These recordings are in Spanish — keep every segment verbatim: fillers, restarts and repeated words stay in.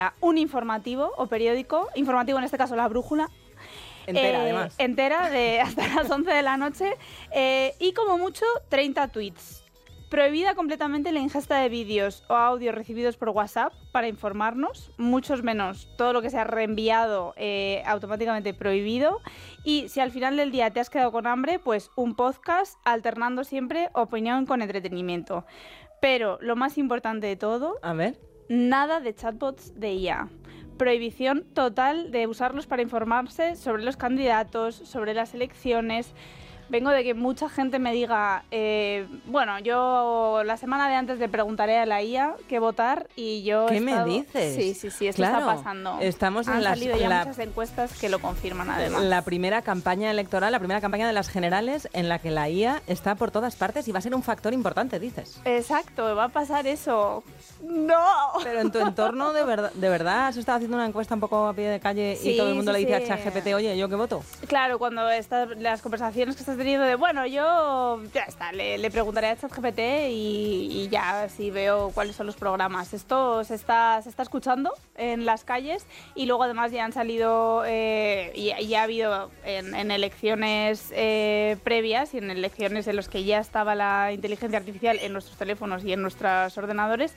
un informativo o periódico, informativo en este caso La Brújula, entera eh, además. Entera, de hasta las once de la noche, eh, y como mucho treinta tweets. Prohibida completamente la ingesta de vídeos o audios recibidos por WhatsApp para informarnos, muchos menos todo lo que se ha reenviado eh, automáticamente prohibido. Y si al final del día te has quedado con hambre, pues un podcast alternando siempre opinión con entretenimiento. Pero lo más importante de todo, A ver. nada de chatbots de I A. Prohibición total de usarlos para informarse sobre los candidatos, sobre las elecciones. Vengo de que mucha gente me diga, eh, bueno, yo la semana de antes le preguntaré a la I A qué votar y yo ¿Qué he estado... me dices? Sí, sí, sí, esto Claro, está pasando. Estamos Han en las, salido ya la, muchas encuestas que lo confirman además. la primera campaña electoral, la primera campaña de las generales en la que la I A está por todas partes y va a ser un factor importante, dices. Exacto, va a pasar eso. ¡No! Pero en tu entorno, ¿de verdad, de verdad has estado haciendo una encuesta un poco a pie de calle Sí, y todo el mundo sí, le dice sí. a ChatGPT, oye, ¿yo qué voto? Claro, cuando estás, las conversaciones que estás teniendo de, bueno, yo ya está, le, le preguntaré a ChatGPT y, y ya así veo cuáles son los programas. Esto se está, se está escuchando en las calles y luego además ya han salido, eh, y ya ha habido en, en elecciones eh, previas y en elecciones en las que ya estaba la inteligencia artificial en nuestros teléfonos y en nuestros ordenadores,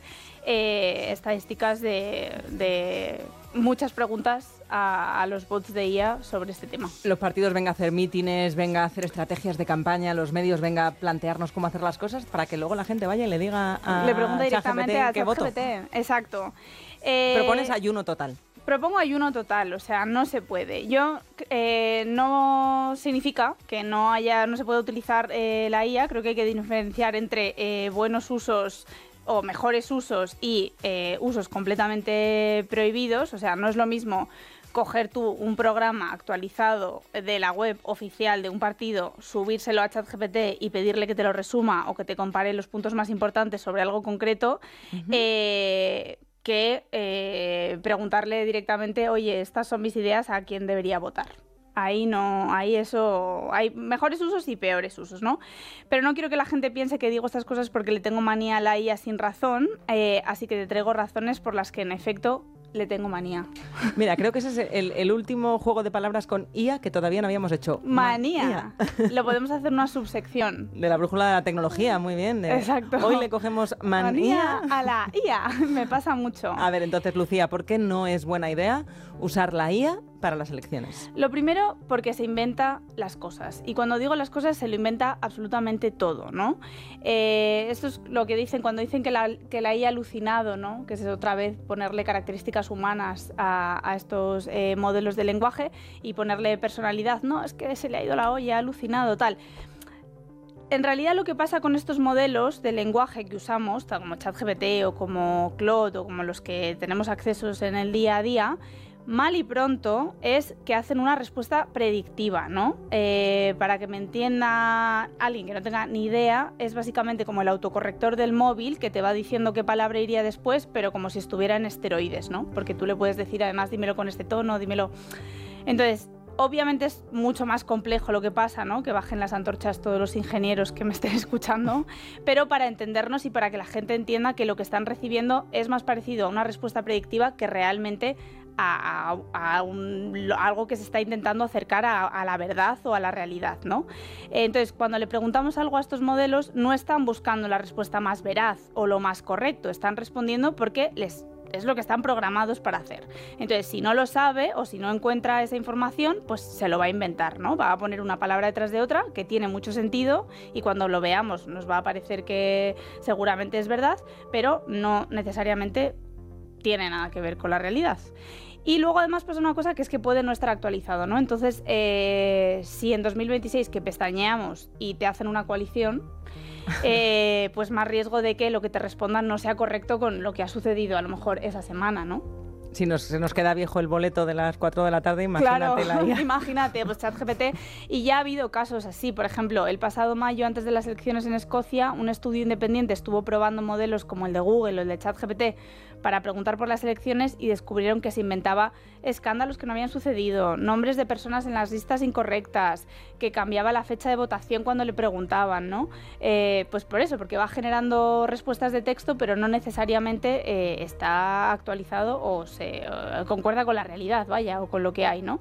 eh, estadísticas de, de muchas preguntas a, a los bots de I A sobre este tema. Los partidos vengan a hacer mítines, venga a hacer estrategias de campaña, los medios venga a plantearnos cómo hacer las cosas para que luego la gente vaya y le diga a Le pregunta directamente ChatGPT a qué voto. ChatGPT. Exacto. Eh, Propones ayuno total. Propongo ayuno total, o sea, no se puede. Yo eh, no significa que no haya, no se pueda utilizar eh, la I A. Creo que hay que diferenciar entre eh, buenos usos o mejores usos y eh, usos completamente prohibidos. O sea, no es lo mismo coger tú un programa actualizado de la web oficial de un partido, subírselo a ChatGPT y pedirle que te lo resuma o que te compare los puntos más importantes sobre algo concreto, uh-huh. eh, que eh, preguntarle directamente, oye, estas son mis ideas, ¿a quién debería votar? Ahí no, ahí eso, hay mejores usos y peores usos, ¿no? Pero no quiero que la gente piense que digo estas cosas porque le tengo manía a la I A sin razón, eh, así que te traigo razones por las que en efecto le tengo manía. Mira, creo que ese es el, el último juego de palabras con I A que todavía no habíamos hecho. Manía. manía. Lo podemos hacer una subsección. De la brújula de la tecnología, muy bien. De, Exacto. Hoy le cogemos manía. manía a la I A. Me pasa mucho. A ver, entonces, Lucía, ¿por qué no es buena idea usar la I A para las elecciones? Lo primero, porque se inventa las cosas. Y cuando digo las cosas, se lo inventa absolutamente todo, ¿no? Eh, esto es lo que dicen cuando dicen que la, que la I A ha alucinado, ¿no? Que es otra vez ponerle características humanas a, a estos eh, modelos de lenguaje y ponerle personalidad. No, es que se le ha ido la olla, ha alucinado, tal. En realidad lo que pasa con estos modelos de lenguaje que usamos, tal como ChatGPT o como Claude o como los que tenemos accesos en el día a día, mal y pronto es que hacen una respuesta predictiva, ¿no? Eh, para que me entienda alguien que no tenga ni idea, es básicamente como el autocorrector del móvil que te va diciendo qué palabra iría después, pero como si estuviera en esteroides, ¿no? Porque tú le puedes decir además, dímelo con este tono, dímelo... Entonces, obviamente es mucho más complejo lo que pasa, ¿no? Que bajen las antorchas todos los ingenieros que me estén escuchando, pero para entendernos y para que la gente entienda que lo que están recibiendo es más parecido a una respuesta predictiva que realmente a, a, a, un, a algo que se está intentando acercar a, a la verdad o a la realidad, ¿no? Entonces, cuando le preguntamos algo a estos modelos, no están buscando la respuesta más veraz o lo más correcto, están respondiendo porque les... es lo que están programados para hacer. Entonces, si no lo sabe o si no encuentra esa información, pues se lo va a inventar, ¿no? Va a poner una palabra detrás de otra que tiene mucho sentido y cuando lo veamos nos va a parecer que seguramente es verdad, pero no necesariamente tiene nada que ver con la realidad. Y luego además pasa una cosa que es que puede no estar actualizado, ¿no? Entonces, eh, si en dos mil veintiséis que pestañeamos y te hacen una coalición, eh, pues más riesgo de que lo que te respondan no sea correcto con lo que ha sucedido a lo mejor esa semana, ¿no? Si nos, se nos queda viejo el boleto de las cuatro de la tarde, imagínate claro, la I A. Imagínate, pues ChatGPT. Y ya ha habido casos así. Por ejemplo, el pasado mayo, antes de las elecciones en Escocia, un estudio independiente estuvo probando modelos como el de Google o el de ChatGPT para preguntar por las elecciones y descubrieron que se inventaba escándalos que no habían sucedido, nombres de personas en las listas incorrectas, que cambiaba la fecha de votación cuando le preguntaban, ¿no? Eh, pues por eso, porque va generando respuestas de texto, pero no necesariamente eh, está actualizado o se o concuerda con la realidad, vaya, o con lo que hay, ¿no?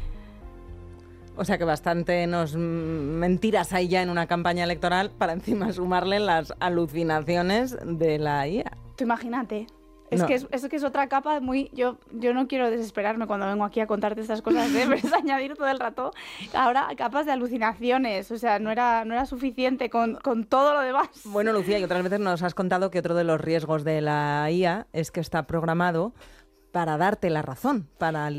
O sea que bastante nos mentiras hay ya en una campaña electoral para encima sumarle las alucinaciones de la I A. Tú imagínate. Es, no. que es, es que es otra capa muy... Yo, yo no quiero desesperarme cuando vengo aquí a contarte estas cosas, ¿eh? Pero es añadir todo el rato ahora capas de alucinaciones. O sea, no era, no era suficiente con, con todo lo demás. Bueno, Lucía, y otras veces nos has contado que otro de los riesgos de la I A es que está programado para darte la razón, para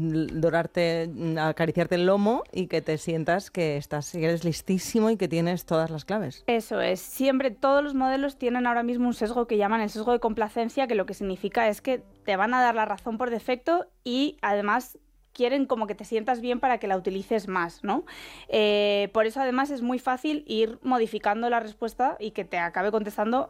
dorarte, acariciarte el lomo y que te sientas que estás, que eres listísimo y que tienes todas las claves. Eso es. Siempre todos los modelos tienen ahora mismo un sesgo que llaman el sesgo de complacencia, que lo que significa es que te van a dar la razón por defecto y además quieren como que te sientas bien para que la utilices más, ¿no? Eh, por eso además es muy fácil ir modificando la respuesta y que te acabe contestando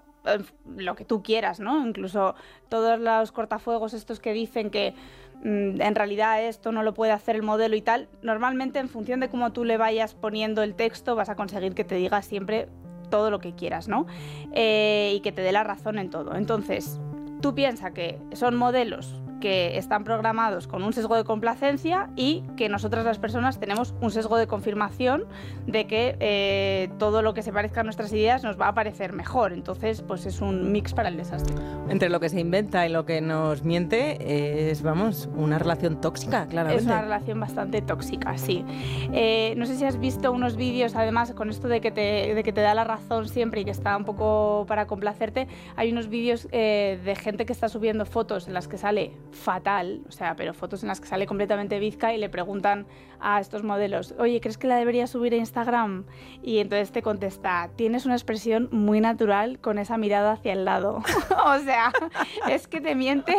lo que tú quieras, ¿no? Incluso todos los cortafuegos estos que dicen que mmm, en realidad esto no lo puede hacer el modelo y tal, normalmente en función de cómo tú le vayas poniendo el texto vas a conseguir que te diga siempre todo lo que quieras, ¿no? Eh, y que te dé la razón en todo. Entonces, tú piensas que son modelos que están programados con un sesgo de complacencia y que nosotras las personas tenemos un sesgo de confirmación de que eh, todo lo que se parezca a nuestras ideas nos va a parecer mejor. Entonces, pues es un mix para el desastre. Entre lo que se inventa y lo que nos miente es, vamos, una relación tóxica, claramente. Es una relación bastante tóxica, sí. Eh, no sé si has visto unos vídeos, además, con esto de que te, de que te da la razón siempre y que está un poco para complacerte, hay unos vídeos eh, de gente que está subiendo fotos en las que sale fatal, o sea, pero fotos en las que sale completamente bizca y le preguntan a estos modelos, oye, ¿crees que la debería subir a Instagram? Y entonces te contesta, tienes una expresión muy natural con esa mirada hacia el lado. O sea, es que te miente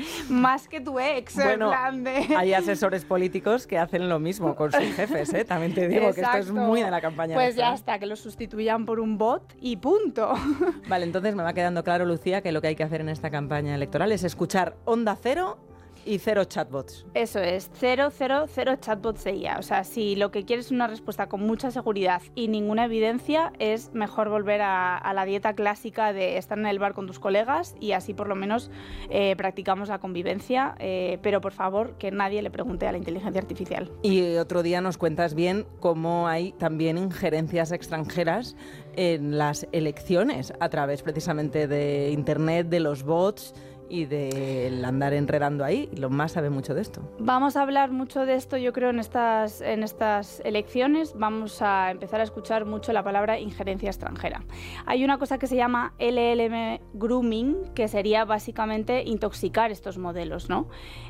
más que tu ex. Bueno, en plan de... hay asesores políticos que hacen lo mismo con sus jefes, ¿eh? También te digo. Exacto. Que esto es muy de la campaña. Pues electoral. Ya está, que lo sustituyan por un bot y punto. Vale, entonces me va quedando claro, Lucía, que lo que hay que hacer en esta campaña electoral es escuchar Onda Cero y cero chatbots. Eso es, cero, cero, cero chatbots de I A. O sea, si lo que quieres es una respuesta con mucha seguridad y ninguna evidencia, es mejor volver a, a la dieta clásica de estar en el bar con tus colegas y así por lo menos eh, practicamos la convivencia, eh, pero por favor que nadie le pregunte a la inteligencia artificial. Y otro día nos cuentas bien cómo hay también injerencias extranjeras en las elecciones a través precisamente de Internet, de los bots y del andar enredando ahí. Y Elon Musk sabe mucho de esto. Vamos a hablar mucho de esto, yo creo, en estas, en estas elecciones. Vamos a empezar a escuchar mucho la palabra injerencia extranjera. Hay una cosa que se llama L L M grooming, que sería básicamente intoxicar estos modelos, ¿no?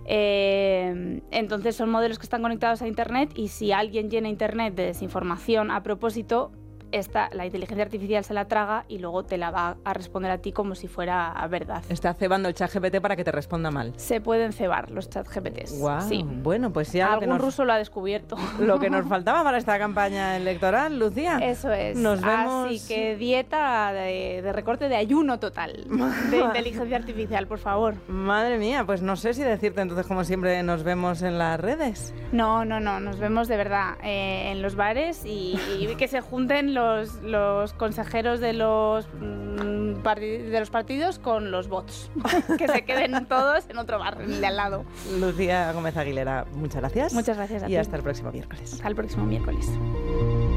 Eh, entonces son modelos que están conectados a Internet y si alguien llena Internet de desinformación a propósito, Esta, la inteligencia artificial se la traga y luego te la va a responder a ti como si fuera verdad. Está cebando el chat G P T para que te responda mal. Se pueden cebar los chat G P Ts. Wow, sí. Bueno, pues ya algún lo que nos, ruso lo ha descubierto. Lo que nos faltaba para esta campaña electoral, Lucía. Eso es. Nos vemos. Así que dieta de, de recorte de ayuno total de inteligencia artificial, por favor. Madre mía, pues no sé si decirte entonces como siempre nos vemos en las redes. No, no, no, nos vemos de verdad eh, en los bares y, y que se junten los, los consejeros de los, mm, de los partidos con los bots. Que se queden todos en otro bar, el de al lado. Lucía Gómez Aguilera, muchas gracias. Muchas gracias a y ti. hasta el próximo miércoles. Hasta el próximo miércoles.